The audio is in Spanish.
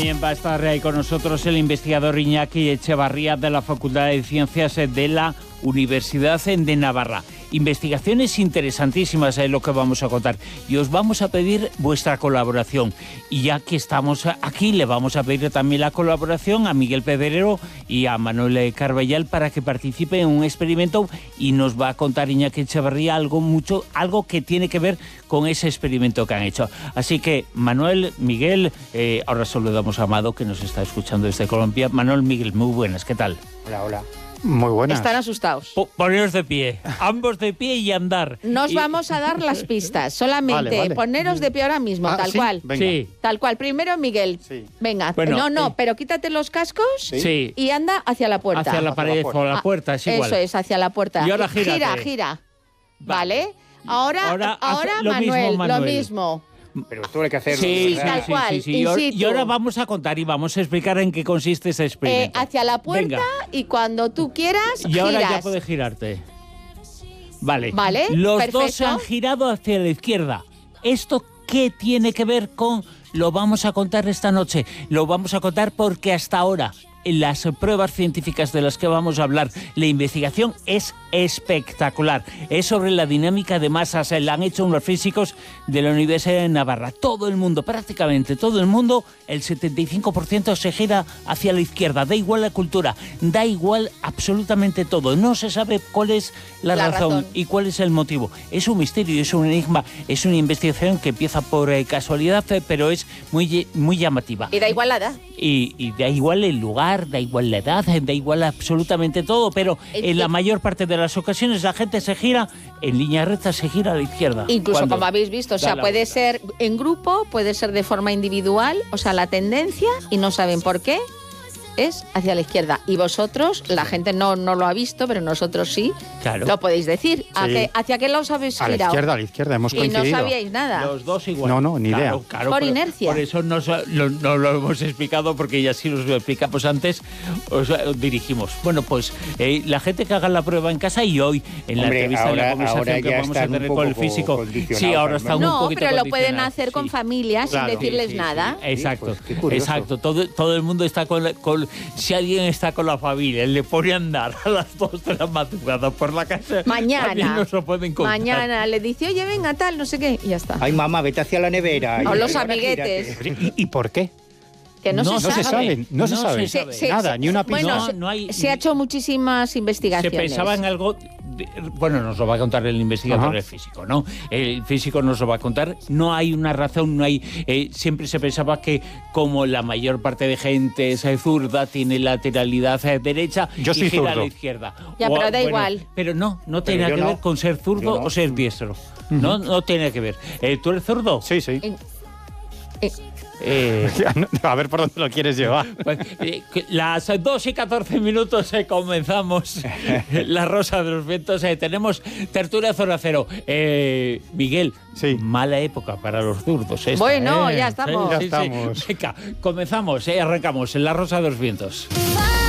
También va a estar con nosotros el investigador Iñaki Echevarría de la Facultad de Ciencias de la Universidad de Navarra. Investigaciones interesantísimas es lo que vamos a contar y os vamos a pedir vuestra colaboración. Y ya que estamos aquí, le vamos a pedir también la colaboración a Miguel Pedrero y a Manuel Carballal para que participen en un experimento, y nos va a contar Iñaki Echevarría algo que tiene que ver con ese experimento que han hecho. Así que, Manuel, Miguel, ahora saludamos a Amado, que nos está escuchando desde Colombia. Manuel, Miguel, muy buenas, ¿qué tal? Hola, hola. Muy buenas. Están asustados. Poneros de pie, ambos de pie y andar. No os vamos a dar las pistas, solamente Vale. poneros de pie ahora mismo, tal ¿sí? cual. Venga. Sí. Tal cual. Primero, Miguel. Sí. Venga. Bueno, Pero quítate los cascos Sí. y anda hacia la puerta. Hacia la pared o la puerta, es igual. Eso es, hacia la puerta. Y ahora gírate. Gira. Vale. Ahora hace lo Manuel, mismo, Manuel. lo mismo. Pero tuve que hacerlo. Sí, ¿verdad? tal cual, in situ. Y ahora vamos a contar y vamos a explicar en qué consiste ese experimento. Hacia la puerta. Venga. Y cuando tú quieras, Y ahora giras. ya puedes girarte. Vale. Vale, Los perfecto. dos se han girado hacia la izquierda. ¿Esto qué tiene que ver con...? Lo vamos a contar esta noche. Lo vamos a contar porque hasta ahora, en las pruebas científicas de las que vamos a hablar, la investigación es espectacular. Es sobre la dinámica de masas. La han hecho unos físicos de la Universidad de Navarra. Todo el mundo, prácticamente todo el mundo, el 75% se gira hacia la izquierda. Da igual la cultura, da igual absolutamente todo. No se sabe cuál es la razón y cuál es el motivo. Es un misterio, es un enigma, es una investigación que empieza por casualidad, pero es muy, muy llamativa. Y da igual la edad. Y da igual el lugar, da igual la edad, da igual absolutamente todo, pero en la mayor parte de las ocasiones la gente se gira en línea recta, se gira a la izquierda. Incluso como habéis visto, o sea, puede ser en grupo, puede ser de forma individual, o sea, la tendencia, y no saben por qué, es hacia la izquierda. Y vosotros, la gente no lo ha visto, pero nosotros sí, Claro. lo podéis decir. ¿Hacia qué lado os habéis A la girado? izquierda, hemos Y coincidido. no sabíais nada. Los dos igual. No, ni idea. Por pero inercia. Por eso no lo hemos explicado, porque ya sí lo explicamos antes, os dirigimos. Bueno, pues la gente que haga la prueba en casa, y hoy en la entrevista, en la conversación que vamos a tener con el físico. Sí, ahora está un No, poquito pero lo pueden condicionado, hacer sí. con familia Claro, sin decirles sí, nada. sí, exacto, Pues, qué curioso. exacto. Todo el mundo está si alguien está con la familia, le pone a andar a las 2 de la madrugada por la casa. Mañana. También nos lo pueden contar. Mañana le dice, oye, venga, tal, no sé qué, y ya está. Ay, mamá, vete hacia la nevera. O Y los ahora amiguetes. gírate. ¿Y por qué? Que no, No se No se sabe. sabe, no se sabe. Nada, ni una pista. Bueno, No hay- se ha hecho muchísimas Se investigaciones. pensaba en algo... Bueno, nos lo va a contar el investigador, Ajá. el físico, ¿no? El físico nos lo va a contar. No hay una razón, no hay... siempre se pensaba que como la mayor parte de gente es zurda, tiene lateralidad derecha Yo y soy gira a zurdo. la izquierda. Ya, pero da igual. Pero no Pero tiene yo que ver no. con ser zurdo Yo no. o ser diestro. No tiene que ver. ¿Tú eres zurdo? Sí, sí. Eh, A ver por dónde lo quieres llevar. Pues, las 2:14 comenzamos La Rosa de los Vientos. Tenemos tertulia Zona Cero. Miguel, Sí. mala época para los zurdos esta, Bueno, ¿eh? ya estamos. Ya estamos. Venga, comenzamos, arrancamos en La Rosa de los Vientos.